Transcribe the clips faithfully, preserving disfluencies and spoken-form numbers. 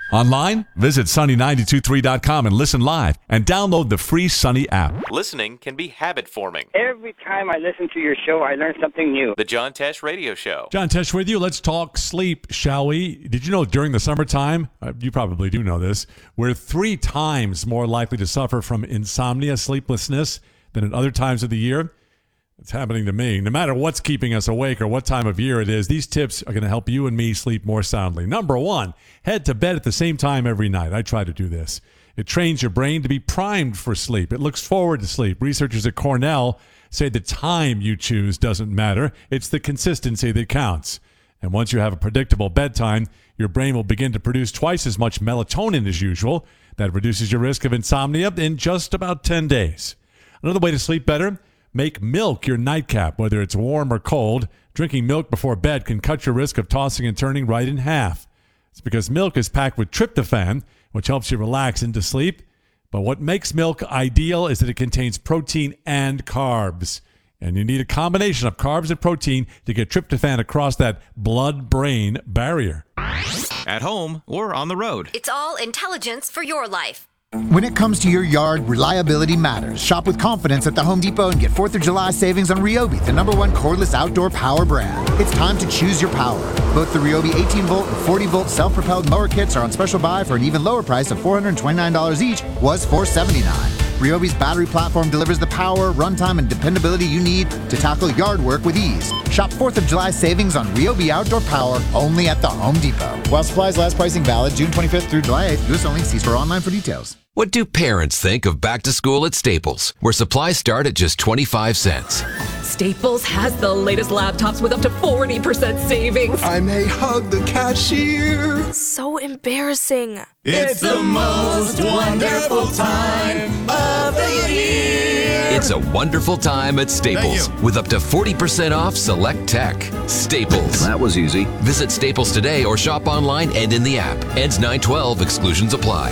Online? Visit sunny nine two three dot com and listen live and download the free Sunny app. Listening can be habit-forming. Every time I listen to your show, I learn something new. The John Tesh Radio Show. John Tesh with you. Let's talk sleep, shall we? Did you know during the summertime, uh, you probably do know this, we're three times more likely to suffer from insomnia, sleeplessness, than at other times of the year? It's happening to me. No matter what's keeping us awake or what time of year it is, these tips are going to help you and me sleep more soundly. Number one, head to bed at the same time every night. I try to do this. It trains your brain to be primed for sleep. It looks forward to sleep. Researchers at Cornell say the time you choose doesn't matter. It's the consistency that counts. And once you have a predictable bedtime, your brain will begin to produce twice as much melatonin as usual. That reduces your risk of insomnia in just about ten days. Another way to sleep better, make milk your nightcap, whether it's warm or cold. Drinking milk before bed can cut your risk of tossing and turning right in half. It's because milk is packed with tryptophan, which helps you relax into sleep. But what makes milk ideal is that it contains protein and carbs. And you need a combination of carbs and protein to get tryptophan across that blood-brain barrier. At home or on the road. It's all intelligence for your life. When it comes to your yard, reliability matters. Shop with confidence at the Home Depot and get fourth of July savings on Ryobi, the number one cordless outdoor power brand. It's time to choose your power. Both the Ryobi eighteen volt and forty volt self-propelled mower kits are on special buy for an even lower price of four hundred twenty-nine dollars each, was four hundred seventy-nine dollars. Ryobi's battery platform delivers the power, runtime, and dependability you need to tackle yard work with ease. Shop fourth of July savings on Ryobi Outdoor Power only at the Home Depot. While supplies last, pricing valid June twenty-fifth through July eighth. U S only. See store online for details. What do parents think of back to school at Staples, where supplies start at just twenty-five cents? Staples has the latest laptops with up to forty percent savings. I may hug the cashier. So embarrassing. It's the most wonderful time of the year. It's a wonderful time at Staples with up to forty percent off select tech. Staples. That was easy. Visit Staples today or shop online and in the app. Ends nine twelve. Exclusions apply.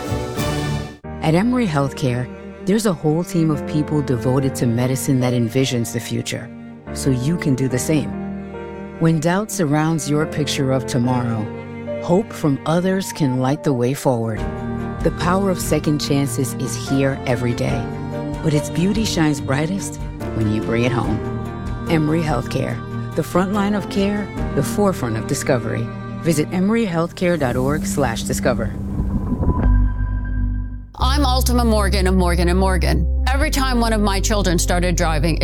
At Emory Healthcare, there's a whole team of people devoted to medicine that envisions the future, so you can do the same. When doubt surrounds your picture of tomorrow, hope from others can light the way forward. The power of second chances is here every day, but its beauty shines brightest when you bring it home. Emory Healthcare, the front line of care, the forefront of discovery. Visit emory healthcare dot org slash discover. I'm Ultima Morgan of Morgan and Morgan. Every time one of my children started driving,